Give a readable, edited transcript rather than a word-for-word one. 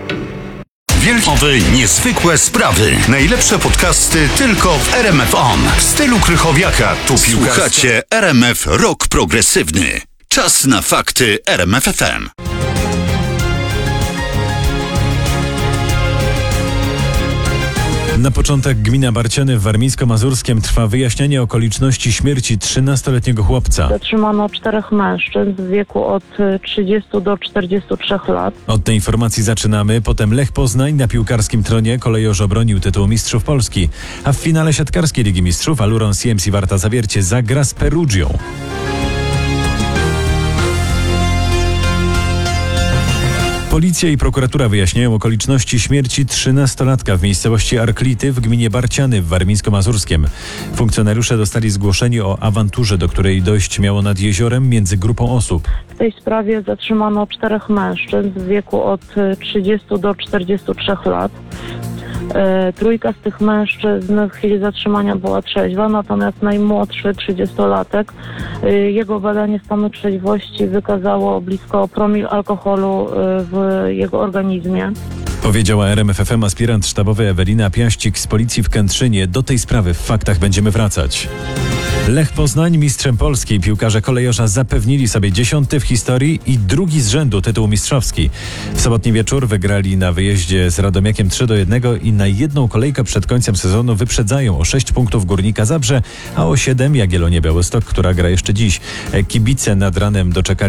Wielkowy, niezwykłe sprawy. Najlepsze podcasty tylko w RMF On. W stylu Krychowiaka. Tu słuchacie RMF Rock Progresywny. Czas na fakty RMF FM. Na początek gmina Barciany w Warmińsko-Mazurskiem trwa wyjaśnianie okoliczności śmierci 13-letniego chłopca. Zatrzymano 4 mężczyzn w wieku od 30 do 43 lat. Od tej informacji zaczynamy. Potem Lech Poznań na piłkarskim tronie kolejorz obronił tytuł Mistrzów Polski. A w finale siatkarskiej Ligi Mistrzów Aluron CMC Warta Zawiercie zagra z Perugią. Policja i prokuratura wyjaśniają okoliczności śmierci 13-latka w miejscowości Arklity w gminie Barciany w Warmińsko-Mazurskiem. Funkcjonariusze dostali zgłoszenie o awanturze, do której dojść miało nad jeziorem między grupą osób. W tej sprawie zatrzymano 4 mężczyzn w wieku od 30 do 43 lat. Trójka z tych mężczyzn w chwili zatrzymania była trzeźwa, natomiast najmłodszy, 30-latek, jego badanie stanu trzeźwości wykazało blisko promil alkoholu w jego organizmie. Powiedziała RMF FM aspirant sztabowy Ewelina Piaścik z policji w Kętrzynie. Do tej sprawy w faktach będziemy wracać. Lech Poznań mistrzem Polski. Piłkarze kolejorza zapewnili sobie 10. w historii i 2. z rzędu tytuł mistrzowski. W sobotni wieczór wygrali na wyjeździe z Radomiakiem 3-1 i na jedną kolejkę przed końcem sezonu wyprzedzają o 6 punktów Górnika Zabrze, a o 7 Jagiellonię Białystok, która gra jeszcze dziś. Kibice nad ranem doczekali